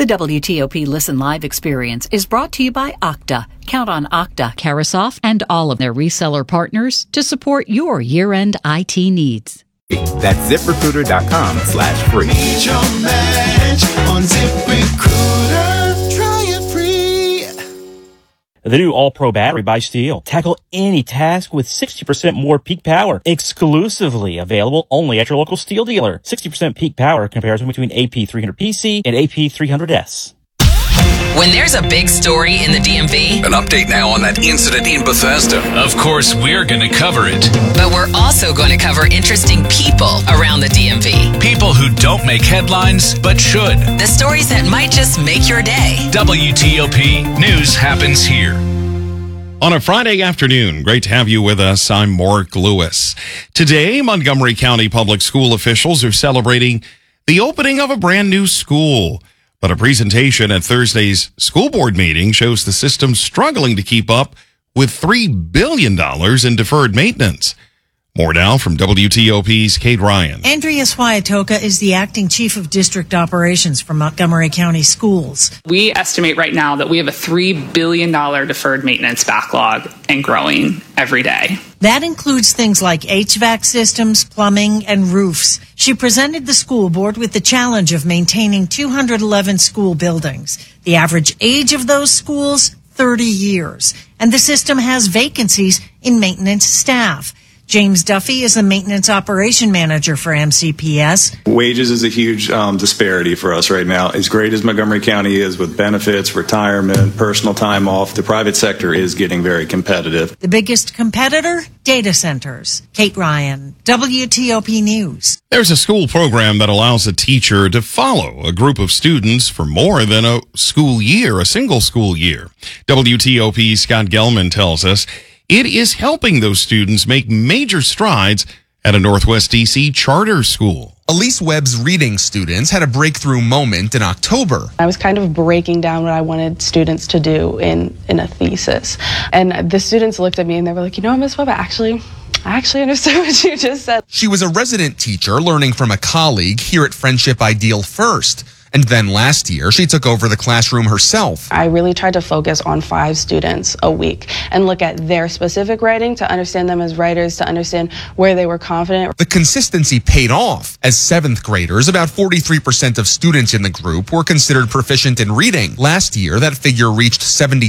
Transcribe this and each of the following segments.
The WTOP Listen Live experience is brought to you by Okta. Count on Okta, Carasoft, and all of their reseller partners to support your year-end IT needs. That's ZipRecruiter.com/free. Need your match on ZipRecruiter. Try it free. The new All-Pro battery by Steel. Tackle any task with 60% more peak power. Exclusively available only at your local Steel dealer. 60% peak power comparison between AP300PC and AP300S. When there's a big story in the DMV, an update now on that incident in Bethesda. Of course, we're going to cover it. But we're also going to cover interesting people around the DMV. People who don't make headlines, but should. The stories that might just make your day. WTOP News happens here. On a Friday afternoon, great to have you with us. I'm Mark Lewis. Today, Montgomery County public school officials are celebrating the opening of a brand new school. But a presentation at Thursday's school board meeting shows the system struggling to keep up with $3 billion in deferred maintenance. More now from WTOP's Kate Ryan. Andrea Swiatoka is the acting chief of district operations for Montgomery County Schools. We estimate right now that we have a $3 billion deferred maintenance backlog and growing every day. That includes things like HVAC systems, plumbing, and roofs. She presented the school board with the challenge of maintaining 211 school buildings. The average age of those schools, 30 years. And the system has vacancies in maintenance staff. James Duffy is the maintenance operation manager for MCPS. Wages is a huge disparity for us right now. As great as Montgomery County is with benefits, retirement, personal time off, the private sector is getting very competitive. The biggest competitor? Data centers. Kate Ryan, WTOP News. There's a school program that allows a teacher to follow a group of students for more than a school year, a single school year. WTOP's Scott Gelman tells us it is helping those students make major strides at a Northwest D.C. charter school. Elise Webb's reading students had a breakthrough moment in October. I was kind of breaking down what I wanted students to do in a thesis. And the students looked at me and they were like, Ms. Webb, I actually understood what you just said. She was a resident teacher learning from a colleague here at Friendship Ideal First. And then last year, she took over the classroom herself. I really tried to focus on 5 students a week and look at their specific writing to understand them as writers, to understand where they were confident. The consistency paid off. As 7th graders, about 43% of students in the group were considered proficient in reading. Last year, that figure reached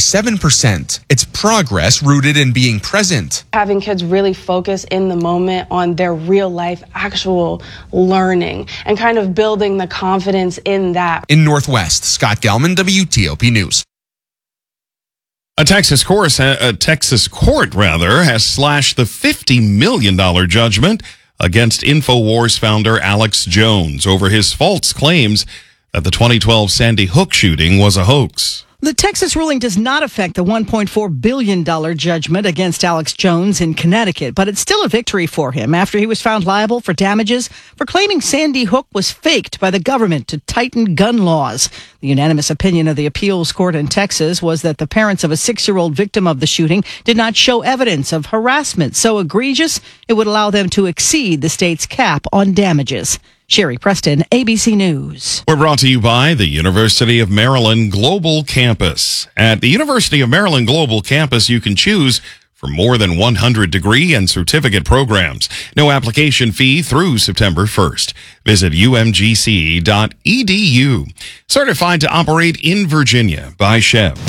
77%. It's progress rooted in being present. Having kids really focus in the moment on their real life, actual learning, and kind of building the confidence in that. In Northwest, Scott Gelman, WTOP News. A Texas court has slashed the $50 million judgment against InfoWars founder Alex Jones over his false claims that the 2012 Sandy Hook shooting was a hoax. The Texas ruling does not affect the $1.4 billion judgment against Alex Jones in Connecticut, but it's still a victory for him after he was found liable for damages for claiming Sandy Hook was faked by the government to tighten gun laws. The unanimous opinion of the appeals court in Texas was that the parents of a 6-year-old victim of the shooting did not show evidence of harassment so egregious it would allow them to exceed the state's cap on damages. Sherry Preston, ABC News. We're brought to you by the University of Maryland Global Campus. At the University of Maryland Global Campus, you can choose from more than 100 degree and certificate programs. No application fee through September 1st. Visit umgc.edu. Certified to operate in Virginia by Chev.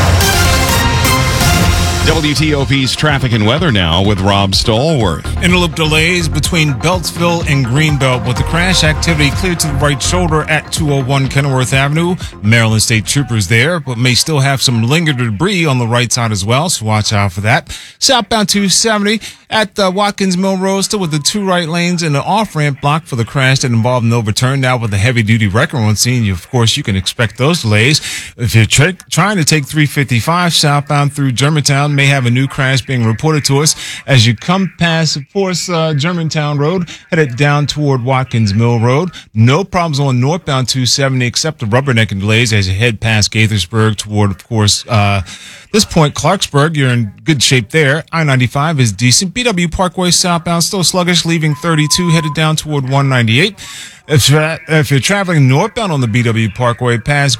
WTOP's traffic and weather now with Rob Stallworth. Interloop delays between Beltsville and Greenbelt with the crash activity clear to the right shoulder at 201 Kenilworth Avenue. Maryland State Troopers there, but may still have some lingering debris on the right side as well, so watch out for that. Southbound 270 at Watkins Mill Road, still with the 2 right lanes and the off-ramp block for the crash that involved an overturn. Now with the heavy-duty wrecker on scene, of course, you can expect those delays. If you're trying to take 355 southbound through Germantown, may have a new crash being reported to us as you come past, of course, Germantown Road, headed down toward Watkins Mill Road. No problems on northbound 270 except the rubbernecking delays as you head past Gaithersburg toward, of course, this point, Clarksburg. You're in good shape there. I-95 is decent. BW Parkway southbound still sluggish, leaving 32, headed down toward 198. If you're traveling northbound on the BW Parkway past